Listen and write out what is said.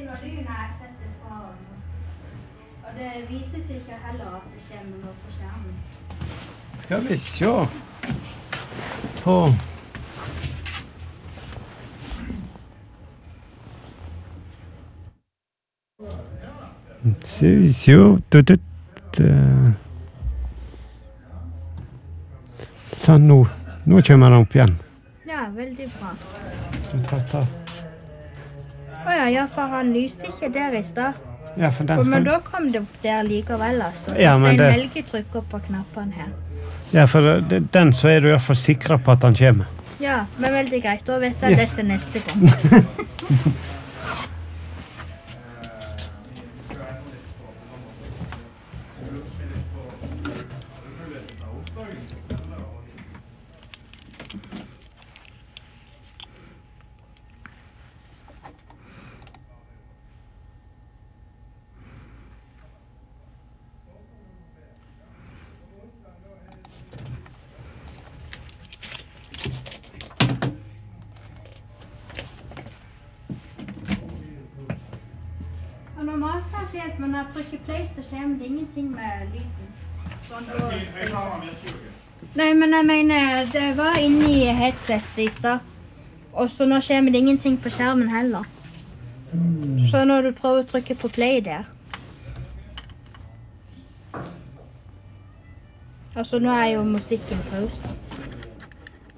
når lyden setter fra musikk. Og det viser seg ikke heller at det kommer noe på skjermen. Skal vi se på Sånn, nå kommer den opp igjen. Ja, veldig bra. Du tatt Ja, for han lyste ikke der I stad. Ja, for den Men skal... da kom det opp der likevel, altså. Ja, men Stein det- Helge trykker på knappene her. Ja, for den så er du I hvert fall sikker på at den kommer. Ja, men veldig greit. Da vet jeg det til neste gang. Og normalt sett helt, men når jeg trykker play, så skjer det ingenting med lyden. Sånn Nei, men jeg mener, det var inne I headsetet I stad. Og så nå skjer det ingenting på skjermen heller. Så når du prøver å trykke på play der. Altså, nå jo musikken pause.